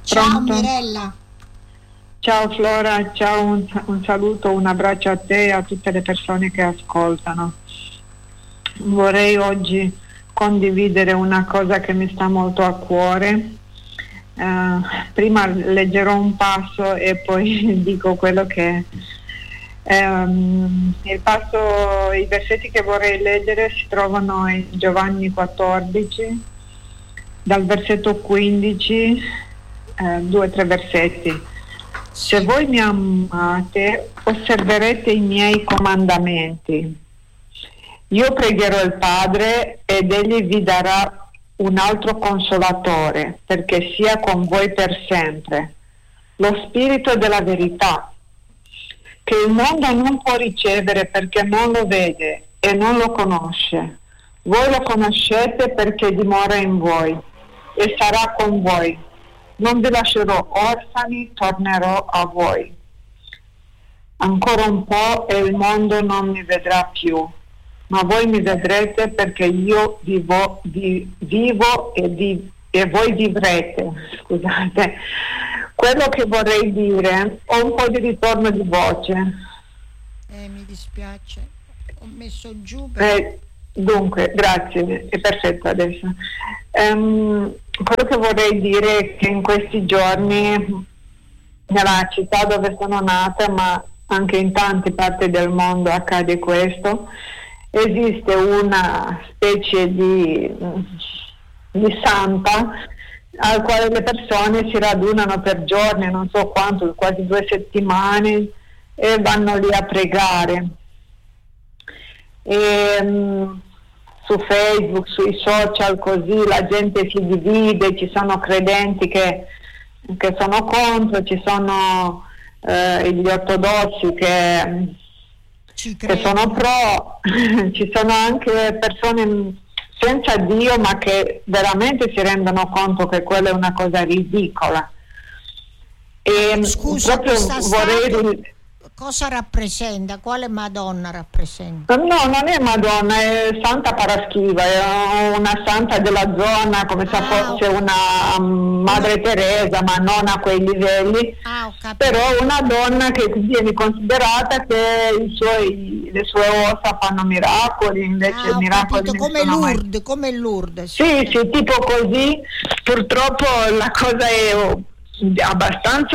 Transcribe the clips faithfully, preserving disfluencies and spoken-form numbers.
Ciao Pronto? Mirella. Ciao Flora, ciao, un, un saluto, un abbraccio a te e a tutte le persone che ascoltano. Vorrei oggi condividere una cosa che mi sta molto a cuore. Uh, prima leggerò un passo e poi dico quello che um, il passo, i versetti che vorrei leggere si trovano in Giovanni quattordici, dal versetto quindici, uh, due o tre versetti. Se voi mi amate, osserverete i miei comandamenti. Io pregherò il Padre ed egli vi darà un altro consolatore, perché sia con voi per sempre, lo Spirito della verità, che il mondo non può ricevere perché non lo vede e non lo conosce. Voi lo conoscete perché dimora in voi e sarà con voi. Non vi lascerò orfani, tornerò a voi. Ancora un po' e il mondo non mi vedrà più, ma voi mi vedrete perché io vivo, vi, vivo e, vi, e voi vivrete. Scusate. Quello che vorrei dire, ho un po' di ritorno di voce. Eh, mi dispiace, ho messo giù per... Eh, dunque, grazie, è perfetto adesso. Um, quello che vorrei dire è che in questi giorni, nella città dove sono nata, ma anche in tante parti del mondo accade questo, esiste una specie di, di santa al quale le persone si radunano per giorni, non so quanto, quasi due settimane, e vanno lì a pregare. E, um, su Facebook, sui social, così la gente si divide, ci sono credenti che, che sono contro, ci sono eh, gli ortodossi che, che sono pro, ci sono anche persone senza Dio ma che veramente si rendono conto che quella è una cosa ridicola. E Scusa, proprio vorrei... Stato... Cosa rappresenta? Quale Madonna rappresenta? No, non è Madonna, è Santa Paraschiva, è una santa della zona, come se ah, fosse okay. una um, Madre Teresa, ma non a quei livelli, ah, però una donna che viene considerata che i suoi, le sue ossa fanno miracoli, invece ah, miracoli capito, come Lourdes, mai... come Lourdes. Sì, sì, sì, tipo così. Purtroppo la cosa è abbastanza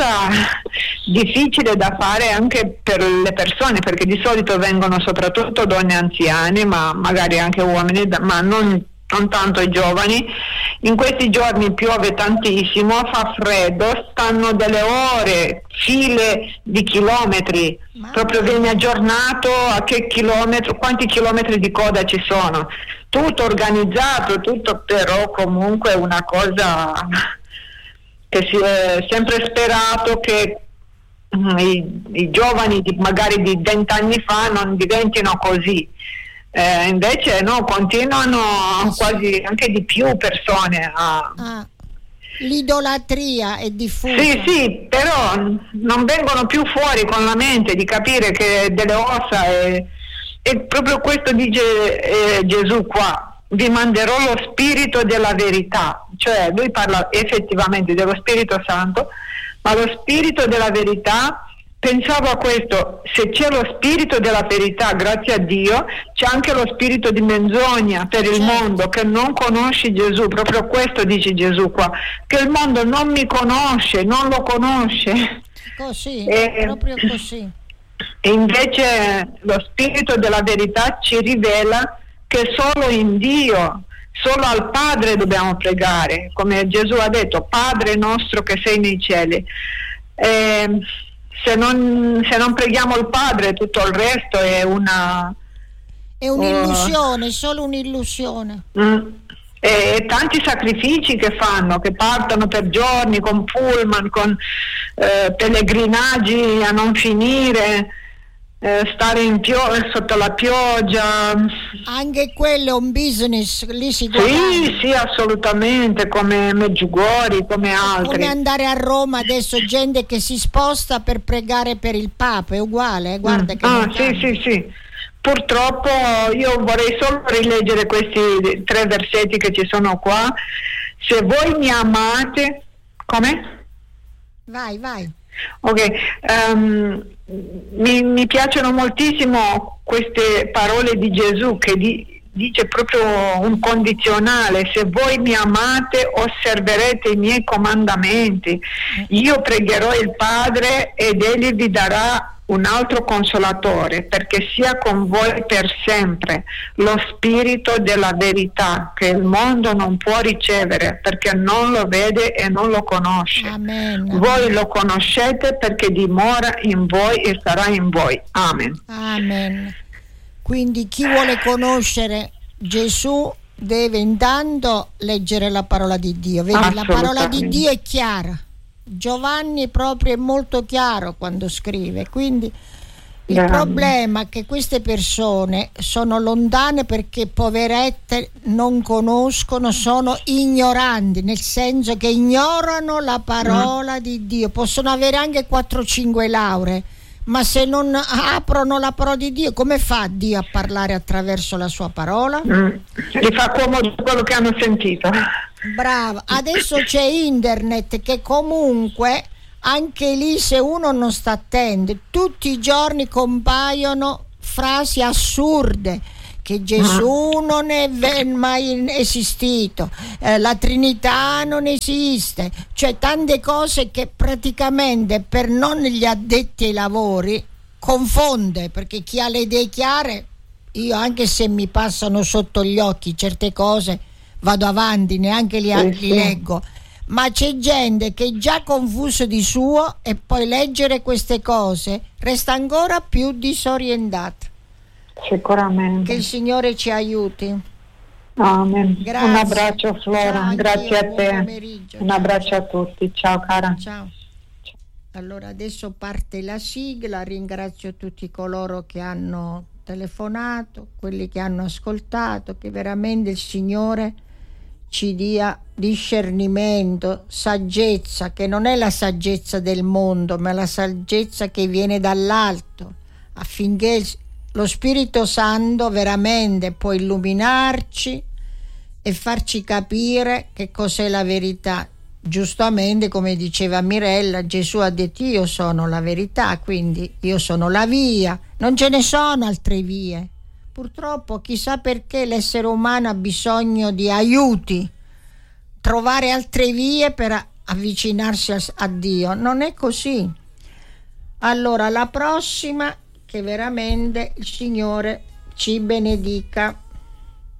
difficile da fare anche per le persone, perché di solito vengono soprattutto donne anziane, ma magari anche uomini, ma non, non tanto i giovani. In questi giorni piove tantissimo, fa freddo, stanno delle ore, file di chilometri, ma... proprio viene aggiornato a che chilometro, quanti chilometri di coda ci sono, tutto organizzato, tutto, però comunque una cosa che si è sempre sperato che um, i, i giovani di, magari di vent'anni fa non diventino così, eh, invece no, continuano ah, quasi sì. anche di più persone a... Ah, l'idolatria è diffusa. Sì, sì, però non vengono più fuori con la mente di capire che delle ossa è, e proprio questo dice eh, Gesù qua: vi manderò lo spirito della verità, cioè lui parla effettivamente dello Spirito Santo, ma lo spirito della verità, pensavo a questo, se c'è lo spirito della verità, grazie a Dio, c'è anche lo spirito di menzogna per il mondo, che non conosci Gesù, proprio questo dice Gesù qua, che il mondo non mi conosce, non lo conosce. Così, e, proprio così. E invece lo spirito della verità ci rivela che solo in Dio, solo al Padre dobbiamo pregare, come Gesù ha detto: Padre nostro che sei nei cieli. Eh, se, non, se non preghiamo il Padre, tutto il resto è una è un'illusione, uh, solo un'illusione. Mm, e, e tanti sacrifici che fanno, che partono per giorni con pullman, con eh, pellegrinaggi a non finire, Eh, stare in pio- sotto la pioggia, anche quello è un business, lì si guadagna. Sì, sì, assolutamente, come Medjugorje, come altri. Come andare a Roma adesso, gente che si sposta per pregare per il Papa, è uguale, eh? Guarda mm. che ah, sì, sì, sì. Purtroppo io vorrei solo rileggere questi tre versetti che ci sono qua. Se voi mi amate, come? Vai, vai. Ok, um, mi, mi piacciono moltissimo queste parole di Gesù che di, dice proprio un condizionale: se voi mi amate osserverete i miei comandamenti, io pregherò il Padre ed egli vi darà un altro consolatore, perché sia con voi per sempre, lo spirito della verità che il mondo non può ricevere perché non lo vede e non lo conosce. Amen. Voi lo conoscete perché dimora in voi e sarà in voi. Amen. Amen. Quindi chi vuole conoscere Gesù deve intanto leggere la parola di Dio. Vedi, la parola di Dio è chiara. Giovanni proprio è molto chiaro quando scrive, quindi il Grande. problema è che queste persone sono lontane perché poverette non conoscono, sono ignoranti, nel senso che ignorano la parola mm. di Dio. Possono avere anche quattro cinque lauree, ma se non aprono la parola di Dio, come fa Dio a parlare attraverso la sua parola? Mm. Gli fa comodo quello che hanno sentito. Brava, adesso c'è internet che comunque anche lì, se uno non sta attento, tutti i giorni compaiono frasi assurde, che Gesù non è mai esistito, eh, la Trinità non esiste, cioè tante cose che praticamente per non gli addetti ai lavori confonde, perché chi ha le idee chiare, io anche se mi passano sotto gli occhi certe cose vado avanti, neanche li, sì, li sì. leggo, ma c'è gente che è già confuso di suo e poi leggere queste cose resta ancora più disorientata. Sicuramente. Che il Signore ci aiuti. Amen. Grazie. Un abbraccio Flora, Ciao, grazie anch'io, a te. pomeriggio. Un Ciao, abbraccio ciao. a tutti, ciao cara. Ciao. Allora adesso parte la sigla, ringrazio tutti coloro che hanno telefonato, quelli che hanno ascoltato, che veramente il Signore ci dia discernimento, saggezza, che non è la saggezza del mondo, ma la saggezza che viene dall'alto, affinché lo Spirito Santo veramente può illuminarci e farci capire che cos'è la verità. Giustamente, come diceva Mirella, Gesù ha detto: io sono la verità, quindi io sono la via, non ce ne sono altre vie. Purtroppo chissà perché l'essere umano ha bisogno di aiuti, trovare altre vie per avvicinarsi a, a Dio. Non è così. Allora la prossima, che veramente il Signore ci benedica.